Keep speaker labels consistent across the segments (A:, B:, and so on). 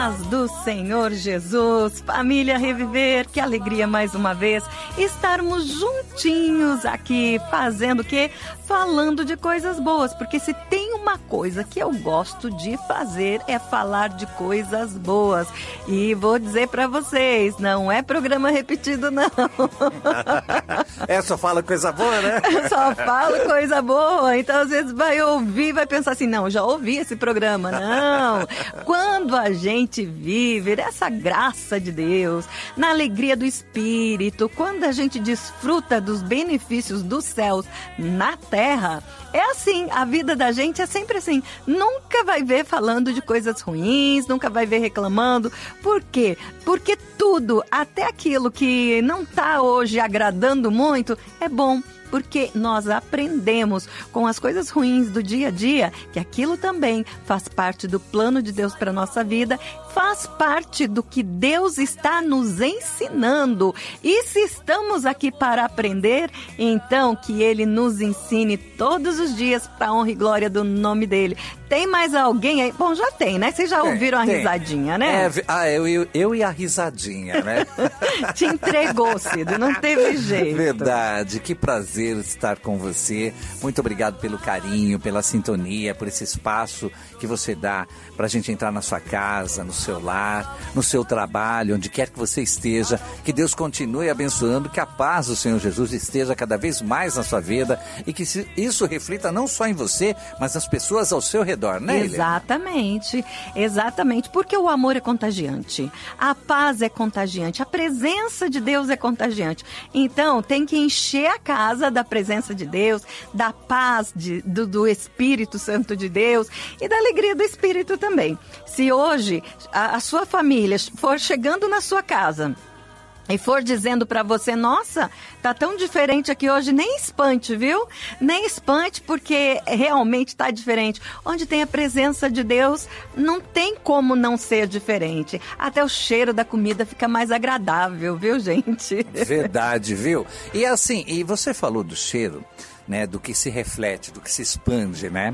A: paz do Senhor Jesus, família Reviver, que alegria mais uma vez estarmos juntinhos aqui, fazendo o quê? Falando de coisas boas, porque se tem uma coisa que eu gosto de fazer é falar de coisas boas. E vou dizer pra vocês, não é programa repetido não.
B: Só fala coisa boa, né?
A: Só fala coisa boa, então às vezes vai ouvir, vai pensar assim, não, já ouvi esse programa, não. Quando a gente vive essa graça de Deus, na alegria do Espírito, quando a gente desfruta dos benefícios dos céus na terra, é assim, a vida da gente é sempre assim. Nunca vai ver falando de coisas ruins, nunca vai ver reclamando. Por quê? Porque tudo, até aquilo que não está hoje agradando muito, é bom. Porque nós aprendemos com as coisas ruins do dia a dia que aquilo também faz parte do plano de Deus para a nossa vida, faz parte do que Deus está nos ensinando. E se estamos aqui para aprender, então que Ele nos ensine todos os dias para a honra e glória do nome dEle. Tem mais alguém aí? Bom, já tem, né? Vocês já ouviram a risadinha, né?
B: Eu e a risadinha, né?
A: Te entregou, Cido, não teve jeito.
B: Verdade, que prazer estar com você. Muito obrigado pelo carinho, pela sintonia, por esse espaço que você dá pra gente entrar na sua casa, no seu lar, no seu trabalho, onde quer que você esteja. Que Deus continue abençoando, que a paz do Senhor Jesus esteja cada vez mais na sua vida e que isso reflita não só em você, mas nas pessoas ao seu redor, né,
A: Exatamente, exatamente, porque o amor é contagiante, a paz é contagiante, a presença de Deus é contagiante. Então tem que encher a casa da presença de Deus, da paz do Espírito Santo de Deus e da alegria do Espírito também. Se hoje a sua família for chegando na sua casa e for dizendo pra você, nossa, tá tão diferente aqui hoje, nem espante, viu? Nem espante, porque realmente tá diferente. Onde tem a presença de Deus, não tem como não ser diferente. Até o cheiro da comida fica mais agradável, viu, gente?
B: Verdade, viu? E assim, e você falou do cheiro, né, do que se reflete, do que se expande, né?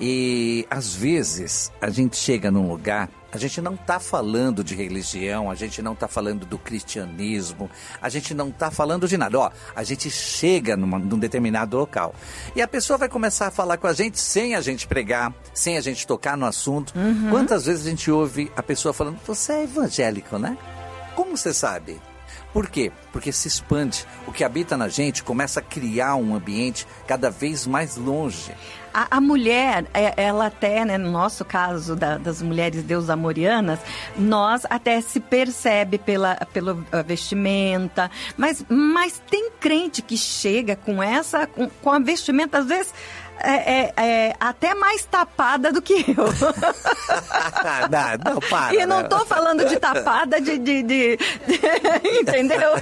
B: E às vezes a gente chega num lugar, a gente não está falando de religião, a gente não está falando do cristianismo, a gente não está falando de nada. Ó, a gente chega num determinado local e a pessoa vai começar a falar com a gente sem a gente pregar, sem a gente tocar no assunto. Quantas vezes a gente ouve a pessoa falando, você é evangélico, né? Como você sabe? Por quê? Porque se expande. O que habita na gente começa a criar um ambiente cada vez mais longe.
A: A mulher, ela até, né, no nosso caso das mulheres deus-amorianas, nós até se percebe pela vestimenta, mas tem crente que chega com a vestimenta, às vezes, até mais tapada do que eu.
B: Não, para.
A: E não tô falando de tapada de entendeu?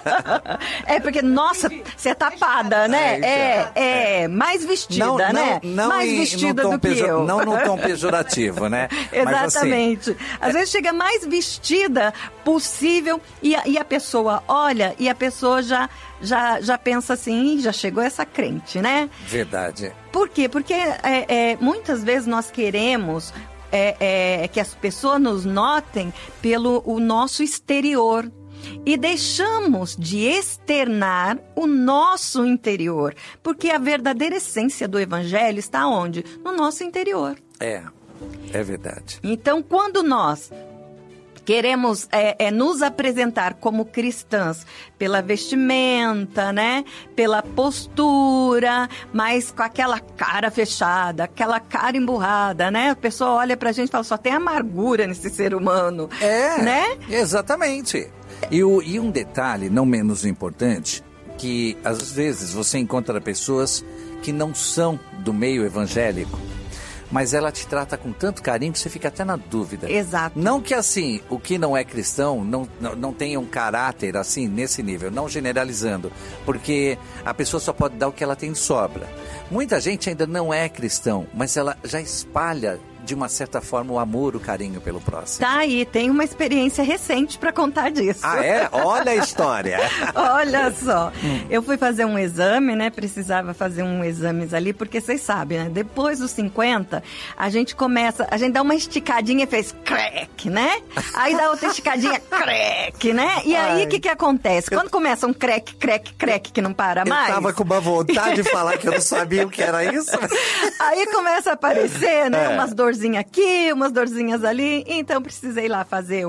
A: É porque, nossa, você é tapada, né? Mais vestida, né? Mais vestida do que eu.
B: Não num tom pejorativo, né?
A: Exatamente. Mas, assim, às vezes chega mais vestida possível e a pessoa olha e a pessoa já pensa assim, já chegou essa crente, né?
B: Verdade.
A: Por quê? Porque muitas vezes nós queremos que as pessoas nos notem pelo o nosso exterior. E deixamos de externar o nosso interior. Porque a verdadeira essência do evangelho está onde? No nosso interior.
B: É verdade.
A: Então, quando nós queremos nos apresentar como cristãs pela vestimenta, né? Pela postura, mas com aquela cara fechada, aquela cara emburrada, né? A pessoa olha pra gente e fala, só tem amargura nesse ser humano. Né?
B: Exatamente. E um detalhe não menos importante, que às vezes você encontra pessoas que não são do meio evangélico, mas ela te trata com tanto carinho que você fica até na dúvida.
A: Exato.
B: Não que assim, o que não é cristão não tenha um caráter assim, nesse nível, não generalizando, porque a pessoa só pode dar o que ela tem de sobra. Muita gente ainda não é cristão, mas ela já espalha de uma certa forma, o amor, o carinho pelo próximo.
A: Tá aí, tem uma experiência recente para contar disso.
B: Ah, é? Olha a história.
A: Olha só, eu fui fazer um exame, né? Precisava fazer um exames ali, porque vocês sabem, né? Depois dos 50, a gente dá uma esticadinha e fez crack, né? Aí dá outra esticadinha, crack, né? E aí, o que acontece? Quando começa um crack, que não para mais...
B: Eu tava com uma vontade de falar que eu não sabia o que era isso.
A: Aí começa a aparecer, né? Umas dorzinhas aqui, umas dorzinhas ali. Então, precisei lá fazer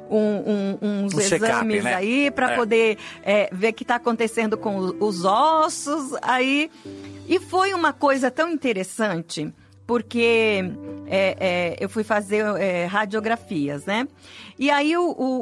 A: uns exames, né? Aí para poder ver o que está acontecendo com os ossos. Aí, e foi uma coisa tão interessante, porque eu fui fazer radiografias, né? E aí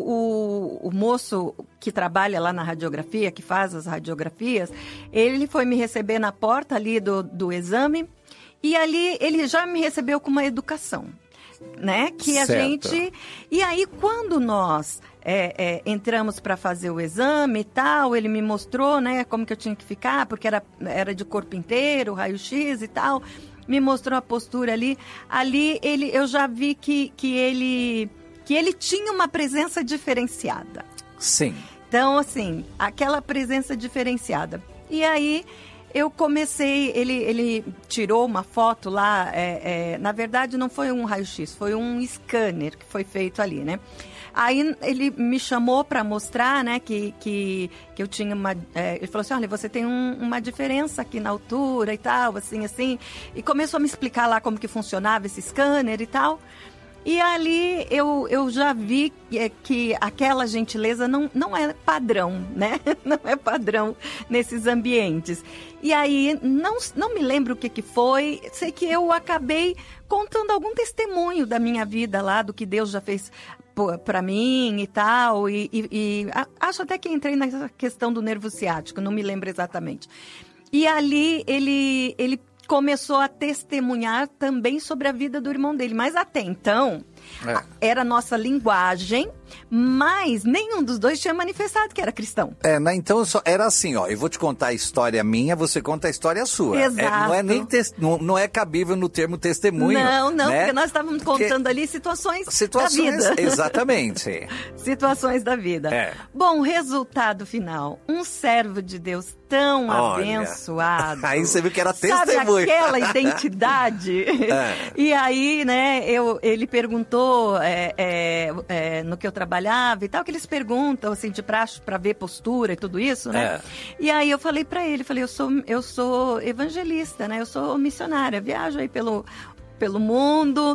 A: o moço que trabalha lá na radiografia, que faz as radiografias, ele foi me receber na porta ali do exame, e ali ele já me recebeu com uma educação, né? Que a gente... E aí, quando nós entramos para fazer o exame e tal, ele me mostrou, né, como que eu tinha que ficar, porque era de corpo inteiro, raio-x e tal, me mostrou a postura ali. Ali, eu já vi que ele tinha uma presença diferenciada.
B: Sim.
A: Então, assim, aquela presença diferenciada. E aí... eu comecei, ele tirou uma foto lá, na verdade não foi um raio-x, foi um scanner que foi feito ali, né? Aí ele me chamou para mostrar, né, que eu tinha uma... ele falou assim, olha, você tem uma diferença aqui na altura e tal, assim, e começou a me explicar lá como que funcionava esse scanner e tal. E ali eu já vi que aquela gentileza não é padrão, né? Não é padrão nesses ambientes. E aí, não me lembro o que foi, sei que eu acabei contando algum testemunho da minha vida lá, do que Deus já fez para mim e tal. E acho até que entrei nessa questão do nervo ciático, não me lembro exatamente. E ali ele começou a testemunhar também sobre a vida do irmão dele. Mas até então, era a nossa linguagem, mas nenhum dos dois tinha manifestado que era cristão.
B: Então era assim, ó, eu vou te contar a história minha, você conta a história sua.
A: Exato.
B: Não é cabível no termo testemunho.
A: Não,
B: né?
A: Porque nós estávamos contando ali situações da vida.
B: Exatamente.
A: Situações da vida. Bom, resultado final, um servo de Deus tão abençoado. Aí
B: você viu que era testemunho.
A: Sabe aquela identidade? E aí, né, ele perguntou no que eu trabalhava e tal, que eles perguntam, assim, de praxe para ver postura e tudo isso, né? E aí eu falei para ele, eu sou evangelista, né? Eu sou missionária, viajo aí pelo mundo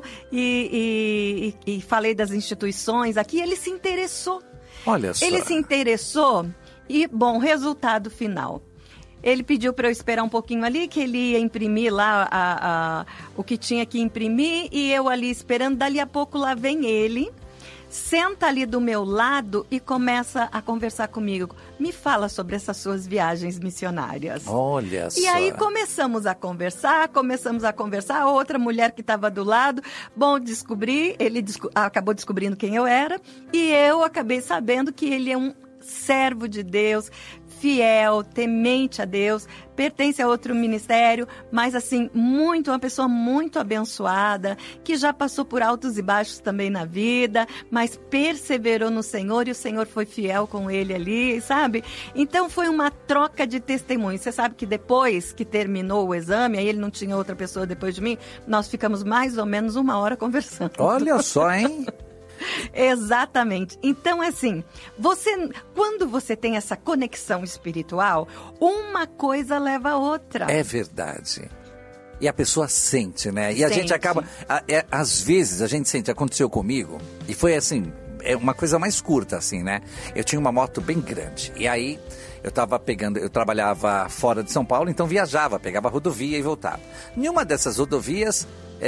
A: e falei das instituições aqui. Ele se interessou.
B: Olha só.
A: Ele se interessou e, bom, resultado final. Ele pediu para eu esperar um pouquinho ali, que ele ia imprimir lá o que tinha que imprimir, e eu ali esperando. Dali a pouco lá vem ele, senta ali do meu lado e começa a conversar comigo. Me fala sobre essas suas viagens missionárias.
B: Olha só.
A: E aí começamos a conversar. A outra mulher que estava do lado, bom, ele acabou descobrindo quem eu era, e eu acabei sabendo que ele é um servo de Deus, fiel, temente a Deus, pertence a outro ministério, mas assim, uma pessoa muito abençoada, que já passou por altos e baixos também na vida, mas perseverou no Senhor, e o Senhor foi fiel com ele ali, sabe? Então foi uma troca de testemunhos. Você sabe que depois que terminou o exame, aí ele não tinha outra pessoa depois de mim, nós ficamos mais ou menos 1 hora conversando.
B: Olha só, hein?
A: Exatamente. Então, assim, quando você tem essa conexão espiritual, uma coisa leva a outra.
B: É verdade. E a pessoa sente, né? E a gente acaba... às vezes, a gente sente, aconteceu comigo, e foi assim, uma coisa mais curta, assim, né? Eu tinha uma moto bem grande, e aí eu trabalhava fora de São Paulo, então viajava, pegava rodovia e voltava. Em uma dessas rodovias,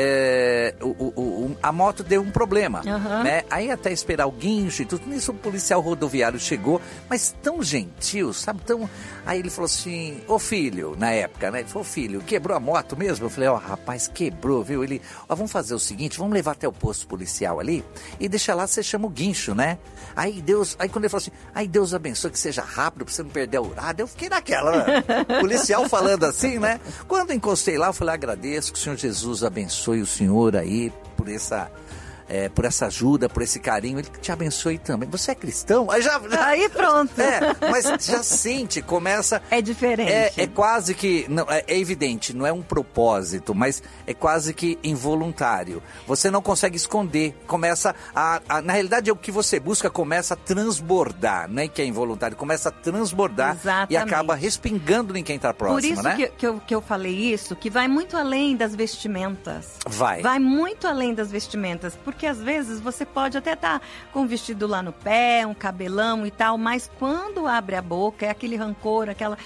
B: a moto deu um problema, né? Aí até esperar o guincho e tudo, nisso o policial rodoviário chegou, mas tão gentil, sabe? Aí ele falou assim, ô filho, na época, né? Ele falou, filho, quebrou a moto mesmo? Eu falei, rapaz, quebrou, viu? Ele, vamos fazer o seguinte, vamos levar até o posto policial ali e deixa lá, você chama o guincho, né? Aí quando ele falou assim, Deus abençoe que seja rápido, pra você não perder a urada, eu fiquei naquela, né? Policial falando assim, né? Quando encostei lá, eu falei, agradeço que o Senhor Jesus abençoe abençoe o senhor aí por essa ajuda, por esse carinho. Ele te abençoe também. Você é cristão?
A: Aí pronto.
B: Mas já sente, começa...
A: É diferente.
B: É quase que... Não, é evidente, não é um propósito, mas é quase que involuntário. Você não consegue esconder. Começa na realidade, o que você busca começa a transbordar. Não é que é involuntário, começa a transbordar.
A: Exatamente.
B: E acaba respingando em quem está próximo,
A: Por isso,
B: né?
A: que eu falei isso, que vai muito além das vestimentas. Vai muito além das vestimentas, porque às vezes você pode até estar com um vestido lá no pé, um cabelão e tal, mas quando abre a boca é aquele rancor, aquela...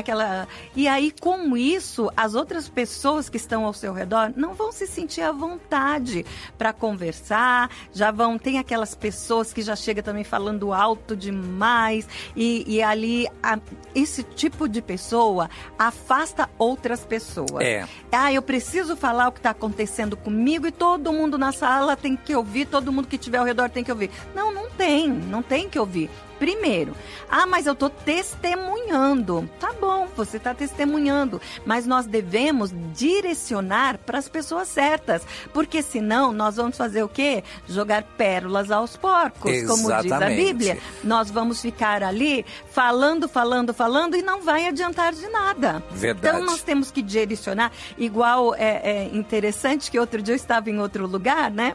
A: E aí, com isso, as outras pessoas que estão ao seu redor não vão se sentir à vontade para conversar, tem aquelas pessoas que já chegam também falando alto demais, e ali esse tipo de pessoa afasta outras pessoas. Eu preciso falar o que está acontecendo comigo e todo mundo na sala tem que ouvir, todo mundo que estiver ao redor tem que ouvir. Não tem que ouvir. Primeiro, mas eu estou testemunhando. Tá bom, você está testemunhando, mas nós devemos direcionar para as pessoas certas, porque senão nós vamos fazer o quê? Jogar pérolas aos porcos, como diz a Bíblia. Nós vamos ficar ali falando e não vai adiantar de nada.
B: Verdade.
A: Então nós temos que direcionar. Igual é interessante que outro dia eu estava em outro lugar, né?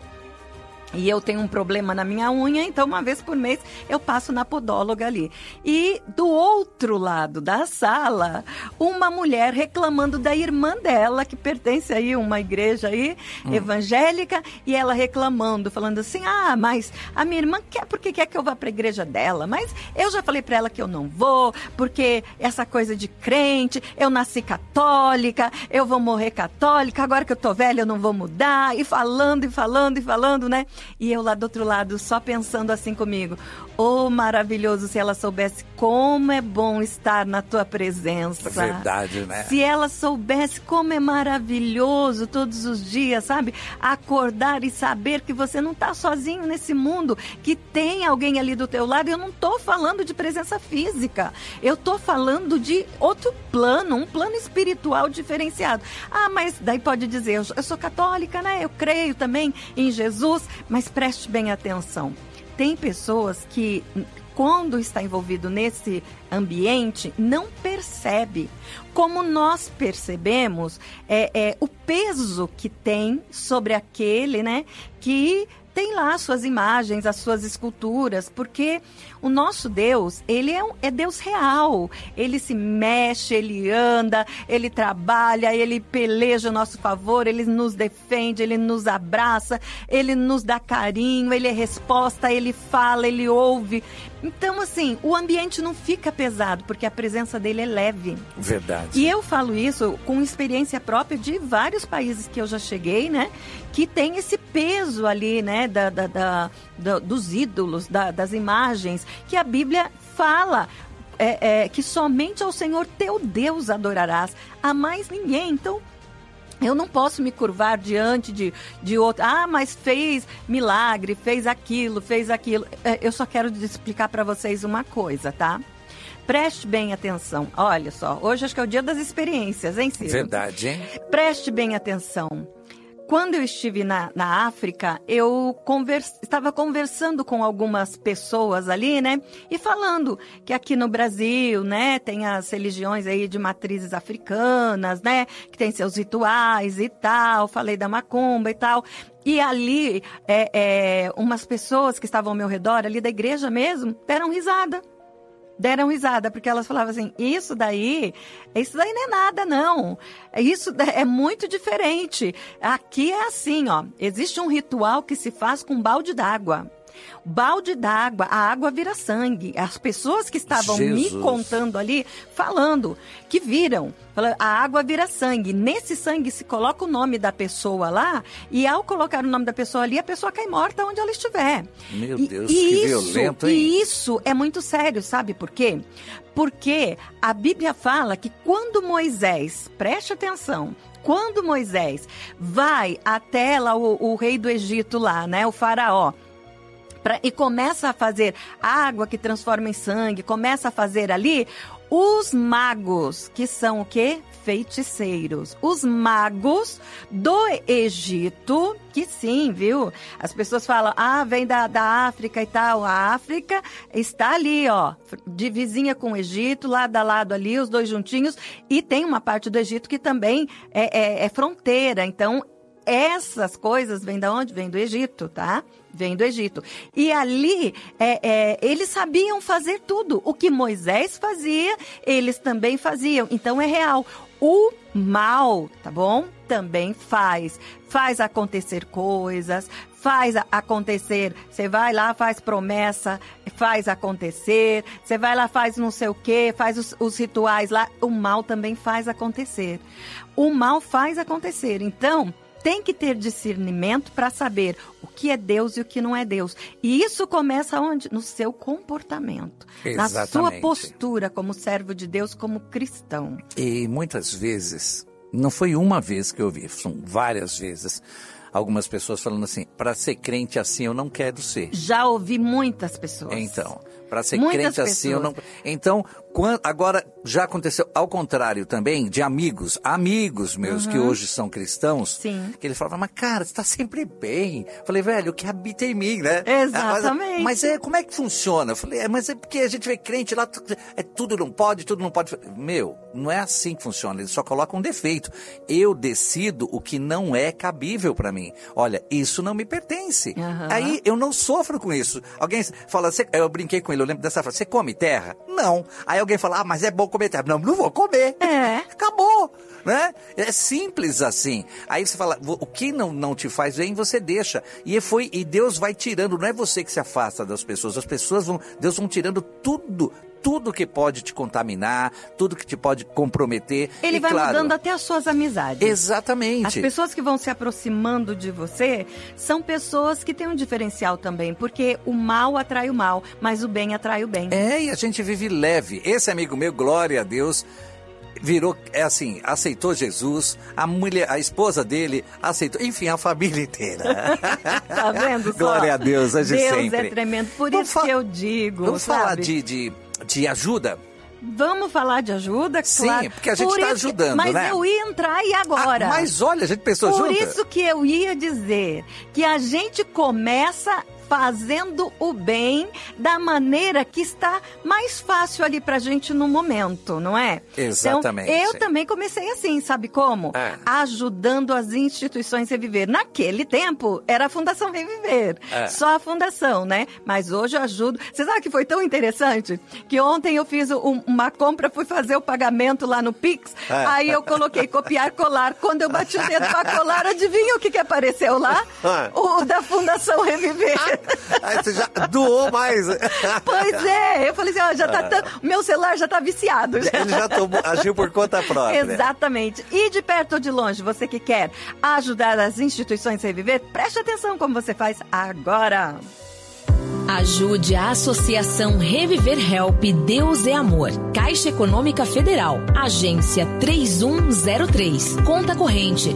A: E eu tenho um problema na minha unha, então uma vez por mês eu passo na podóloga ali. E do outro lado da sala, uma mulher reclamando da irmã dela, que pertence aí a uma igreja aí, evangélica, e ela reclamando, falando assim, mas a minha irmã porque quer que eu vá para a igreja dela, mas eu já falei para ela que eu não vou, porque essa coisa de crente, eu nasci católica, eu vou morrer católica, agora que eu tô velha eu não vou mudar, e falando, né? E eu lá do outro lado, só pensando assim comigo, maravilhoso, se ela soubesse como é bom estar na tua presença.
B: É verdade, né?
A: Se ela soubesse como é maravilhoso todos os dias, sabe? Acordar e saber que você não está sozinho nesse mundo, que tem alguém ali do teu lado. Eu não estou falando de presença física, eu estou falando de outro plano, um plano espiritual diferenciado. Mas daí pode dizer, eu sou católica, né? Eu creio também em Jesus, mas preste bem atenção. Tem pessoas que, quando está envolvido nesse ambiente, não percebe. Como nós percebemos, o peso que tem sobre aquele, né, que tem lá as suas imagens, as suas esculturas, porque o nosso Deus, ele é Deus real. Ele se mexe, ele anda, ele trabalha, ele peleja a nosso favor, ele nos defende, ele nos abraça, ele nos dá carinho, ele é resposta, ele fala, ele ouve. Então, assim, o ambiente não fica pesado, porque a presença dele é leve.
B: Verdade.
A: E eu falo isso com experiência própria de vários países que eu já cheguei, né? Que tem esse peso ali, né? Dos ídolos, das imagens, que a Bíblia fala que somente ao Senhor teu Deus adorarás, a mais ninguém. Então, eu não posso me curvar diante de outro. Mas fez milagre, fez aquilo. Eu só quero explicar para vocês uma coisa, tá? Preste bem atenção. Olha só, hoje acho que é o dia das experiências, hein, Ciro?
B: Verdade, hein?
A: Preste bem atenção. Quando eu estive na África, eu estava conversando com algumas pessoas ali, né? E falando que aqui no Brasil, né, tem as religiões aí de matrizes africanas, né? Que tem seus rituais e tal. Falei da macumba e tal. E ali, umas pessoas que estavam ao meu redor, ali da igreja mesmo, deram risada, porque elas falavam assim, isso daí não é nada, não. Isso é muito diferente. Aqui é assim, ó, existe um ritual que se faz com balde d'água. Balde d'água, a água vira sangue. As pessoas que estavam me contando ali, falando, que viram, a água vira sangue. Nesse sangue se coloca o nome da pessoa lá, e ao colocar o nome da pessoa ali, a pessoa cai morta onde ela estiver.
B: Meu Deus, que violento, hein?
A: E isso é muito sério, sabe por quê? Porque a Bíblia fala que quando Moisés, preste atenção, quando Moisés vai até lá o rei do Egito lá, né, o faraó, e começa a fazer água que transforma em sangue, começa a fazer ali, Os magos, que são o quê? Feiticeiros. Os magos do Egito, que sim, viu? As pessoas falam, vem da África e tal. A África está ali, ó, de vizinha com o Egito, lado a lado ali, os dois juntinhos. E tem uma parte do Egito que também é fronteira. Então, essas coisas vêm da onde? Vêm do Egito, tá? Vem do Egito. E ali, eles sabiam fazer tudo. O que Moisés fazia, eles também faziam. Então, é real. O mal, tá bom? Também faz. Faz acontecer coisas, faz acontecer. Você vai lá, faz promessa, faz acontecer. Você vai lá, faz não sei o quê, faz os rituais lá. O mal também faz acontecer. O mal faz acontecer. Então, tem que ter discernimento para saber o que é Deus e o que não é Deus. E isso começa onde? No seu comportamento. Exatamente. Na sua postura como servo de Deus, como cristão.
B: E muitas vezes, não foi uma vez que eu vi, são várias vezes, algumas pessoas falando assim, para ser crente assim eu não quero ser.
A: Já ouvi muitas pessoas.
B: Então, para ser crente assim eu não... Então, agora já aconteceu ao contrário também, de amigos meus que hoje são cristãos,
A: sim,
B: que eles falavam, mas cara, você está sempre bem. Eu falei, velho, o que habita em mim, né?
A: Exatamente.
B: Mas como é que funciona? Eu falei, mas é porque a gente vê crente lá, tudo não pode. Meu, não é assim que funciona, eles só colocam um defeito. Eu decido o que não é cabível para mim. Olha, isso não me pertence. Aí eu não sofro com isso. Alguém fala, eu brinquei com ele, eu lembro dessa frase, você come terra? Não. Aí alguém fala, mas é bom comer terra. Não vou comer. Acabou. Né? É simples assim. Aí você fala, o que não te faz bem, você deixa. E Deus vai tirando, não é você que se afasta das pessoas. Deus vão tirando tudo que pode te contaminar, tudo que te pode comprometer.
A: Ele vai mudando até as suas amizades.
B: Exatamente.
A: As pessoas que vão se aproximando de você são pessoas que têm um diferencial também, porque o mal atrai o mal, mas o bem atrai o bem.
B: E a gente vive leve. Esse amigo meu, glória a Deus, aceitou Jesus, a esposa dele aceitou, enfim, a família inteira.
A: Tá vendo só?
B: Glória a Deus, hoje sempre.
A: Deus é tremendo, por isso que eu digo,
B: vamos falar de ajuda?
A: Vamos falar de ajuda, claro.
B: Sim, porque a gente está ajudando,
A: mas
B: né?
A: Mas eu ia entrar aí agora.
B: Mas olha, a gente pensou junto.
A: Por isso que eu ia dizer que a gente começa fazendo o bem da maneira que está mais fácil ali pra gente no momento, não é?
B: Exatamente.
A: Então, eu também comecei assim, sabe como? Ajudando as instituições Reviver. Naquele tempo, era a Fundação Reviver. Só a fundação, né? Mas hoje eu ajudo. Você sabe que foi tão interessante? Que ontem eu fiz uma compra, fui fazer o pagamento lá no Pix, aí eu coloquei copiar, colar. Quando eu bati o dedo pra colar, adivinha o que apareceu lá? O da Fundação Reviver.
B: Aí você já doou mais.
A: Pois é, eu falei assim, meu celular já tá viciado.
B: Ele já agiu por conta própria.
A: Exatamente. E de perto ou de longe, você que quer ajudar as instituições a reviver, preste atenção como você faz agora.
C: Ajude a Associação Reviver Help Deus é Amor. Caixa Econômica Federal. Agência 3103. Conta corrente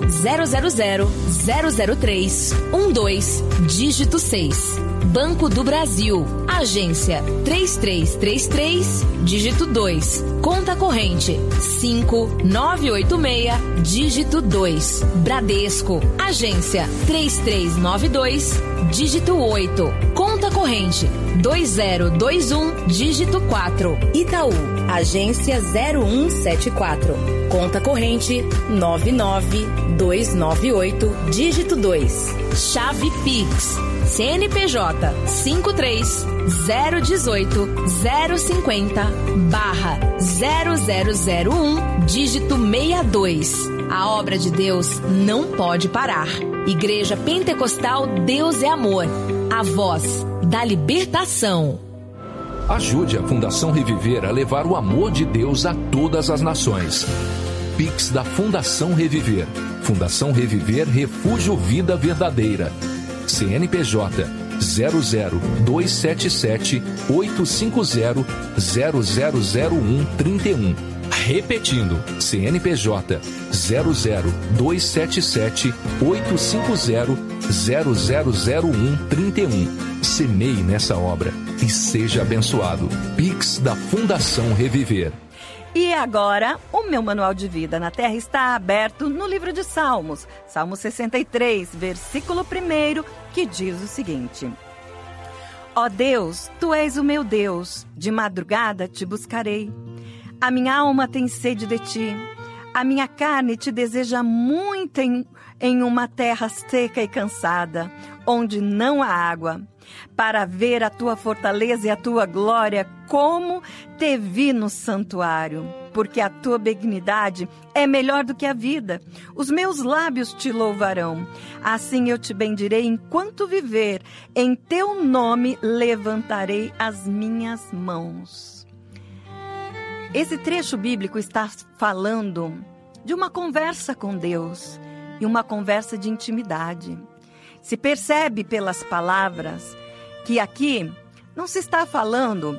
C: 000-003-12, dígito 6. Banco do Brasil. Agência 3333, dígito 2. Conta corrente 5986, dígito 2. Bradesco. Agência 3392, dígito 8. Conta corrente 2021, dígito 4. Itaú. Agência 0174. Conta corrente 99298, dígito 2. Chave Pix. CNPJ 53-018-050/0001, dígito 62. A obra de Deus não pode parar. Igreja Pentecostal Deus é Amor. A voz da libertação.
D: Ajude a Fundação Reviver a levar o amor de Deus a todas as nações. Pix da Fundação Reviver. Fundação Reviver Refúgio Vida Verdadeira. CNPJ 00277-850-000131. Repetindo, CNPJ 00277-850-000131. Semeie nessa obra e seja abençoado. Pix da Fundação Reviver.
A: E agora, o meu manual de vida na Terra está aberto no livro de Salmos, Salmo 63, versículo 1, que diz o seguinte: Ó Deus, Tu és o meu Deus, de madrugada te buscarei. A minha alma tem sede de Ti, a minha carne te deseja muito em uma terra seca e cansada, onde não há água, para ver a Tua fortaleza e a Tua glória, como te vi no santuário. Porque a Tua benignidade é melhor do que a vida. Os meus lábios te louvarão. Assim eu te bendirei enquanto viver. Em Teu nome levantarei as minhas mãos. Esse trecho bíblico está falando de uma conversa com Deus e uma conversa de intimidade. Se percebe pelas palavras que aqui não se está falando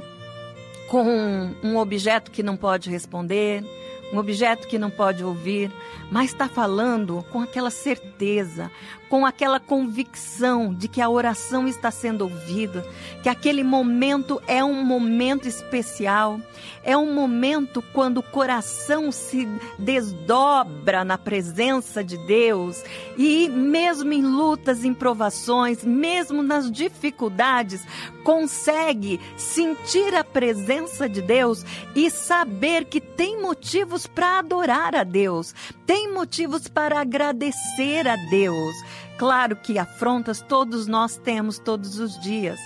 A: com um objeto que não pode responder, um objeto que não pode ouvir, mas está falando com aquela certeza, com aquela convicção de que a oração está sendo ouvida, que aquele momento é um momento especial, é um momento quando o coração se desdobra na presença de Deus e mesmo em lutas, em provações, mesmo nas dificuldades, consegue sentir a presença de Deus e saber que tem motivos para adorar a Deus, tem motivos para agradecer a Deus. Claro que afrontas todos nós temos todos os dias,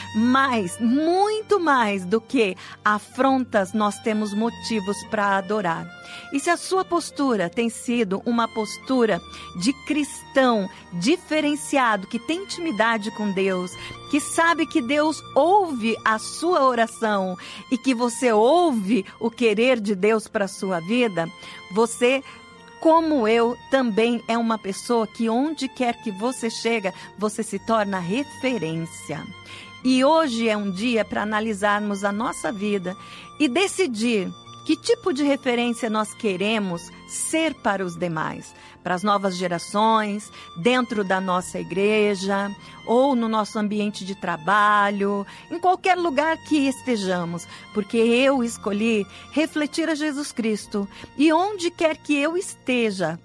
A: mas muito mais do que afrontas, nós temos motivos para adorar. E se a sua postura tem sido uma postura de cristão diferenciado, que tem intimidade com Deus, que sabe que Deus ouve a sua oração e que você ouve o querer de Deus para a sua vida, você, como eu, também é uma pessoa que onde quer que você chega, você se torna referência. E hoje é um dia para analisarmos a nossa vida e decidir que tipo de referência nós queremos ser para os demais, para as novas gerações, dentro da nossa igreja, ou no nosso ambiente de trabalho, em qualquer lugar que estejamos, porque eu escolhi refletir a Jesus Cristo. E onde quer que eu esteja,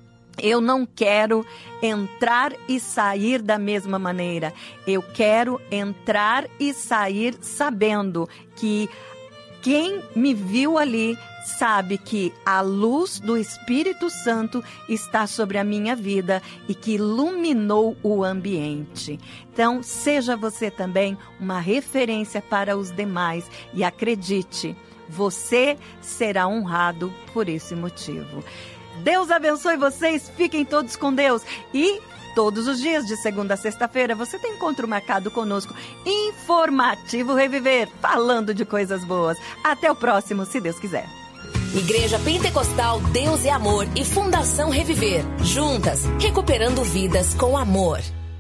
A: eu não quero entrar e sair da mesma maneira. Eu quero entrar e sair sabendo que quem me viu ali sabe que a luz do Espírito Santo está sobre a minha vida e que iluminou o ambiente. Então, seja você também uma referência para os demais e acredite, você será honrado por esse motivo. Deus abençoe vocês, fiquem todos com Deus e todos os dias, de segunda a sexta-feira, você tem encontro marcado conosco, Informativo Reviver, falando de coisas boas. Até o próximo, se Deus quiser.
C: Igreja Pentecostal Deus é Amor e Fundação Reviver, juntas, recuperando vidas com amor.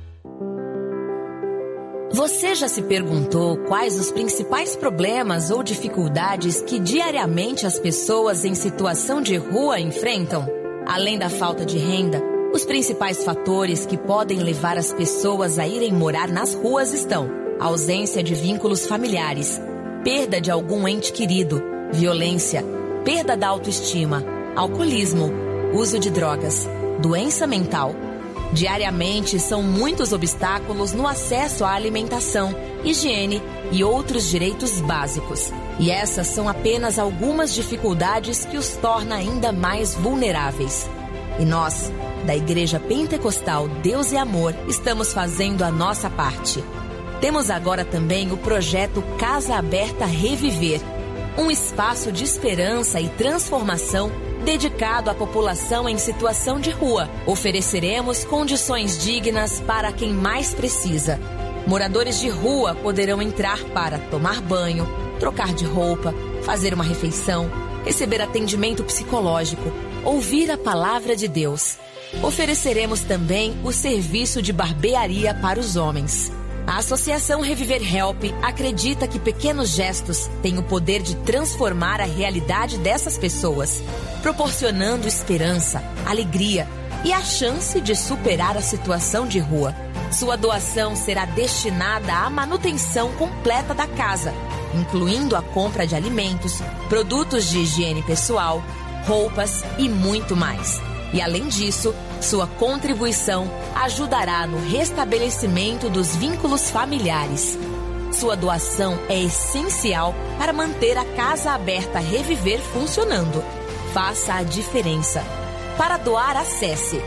C: Você já se perguntou quais os principais problemas ou dificuldades que diariamente as pessoas em situação de rua enfrentam? Além da falta de renda, os principais fatores que podem levar as pessoas a irem morar nas ruas estão: ausência de vínculos familiares, perda de algum ente querido, violência, perda da autoestima, alcoolismo, uso de drogas, doença mental. Diariamente são muitos obstáculos no acesso à alimentação, higiene e outros direitos básicos. E essas são apenas algumas dificuldades que os tornam ainda mais vulneráveis. E nós, da Igreja Pentecostal Deus é Amor, estamos fazendo a nossa parte. Temos agora também o projeto Casa Aberta Reviver, um espaço de esperança e transformação dedicado à população em situação de rua. Ofereceremos condições dignas para quem mais precisa. Moradores de rua poderão entrar para tomar banho, trocar de roupa, fazer uma refeição, receber atendimento psicológico, ouvir a palavra de Deus. Ofereceremos também o serviço de barbearia para os homens. A Associação Reviver Help acredita que pequenos gestos têm o poder de transformar a realidade dessas pessoas, proporcionando esperança, alegria e a chance de superar a situação de rua. Sua doação será destinada à manutenção completa da casa, incluindo a compra de alimentos, produtos de higiene pessoal, roupas e muito mais. E além disso, sua contribuição ajudará no restabelecimento dos vínculos familiares. Sua doação é essencial para manter a Casa Aberta Reviver funcionando. Faça a diferença. Para doar, acesse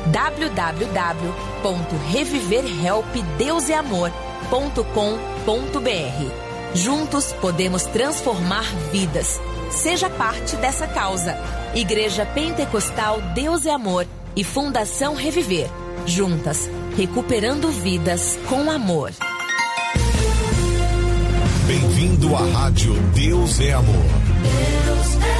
C: www.reviverhelpdeuseamor.com.br. Juntos podemos transformar vidas. Seja parte dessa causa. Igreja Pentecostal Deus é Amor e Fundação Reviver. Juntas, recuperando vidas com amor.
E: Bem-vindo à Rádio Deus é Amor.
F: Deus é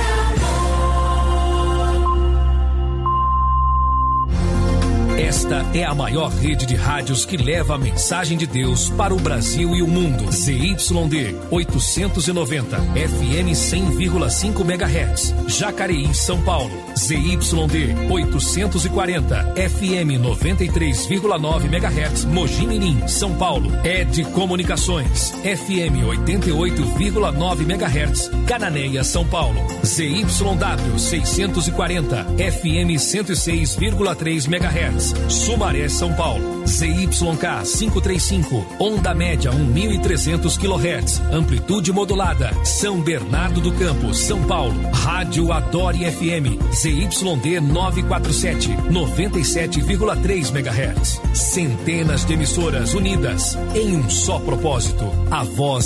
G: Esta é a maior rede de rádios que leva a mensagem de Deus para o Brasil e o mundo. ZYD 890, FM 100,5 MHz, Jacareí, São Paulo. ZYD 840, FM 93,9 MHz, Mogi Mirim, São Paulo. ED Comunicações, FM 88,9 MHz, Cananéia, São Paulo. ZYW 640, FM 106,3 MHz, Sumaré, São Paulo. ZYK 535, onda média 1.300 kHz, amplitude modulada, São Bernardo do Campo, São Paulo. Rádio Adore FM, ZYD 947, 97,3 MHz. Centenas de emissoras unidas em um só propósito, a voz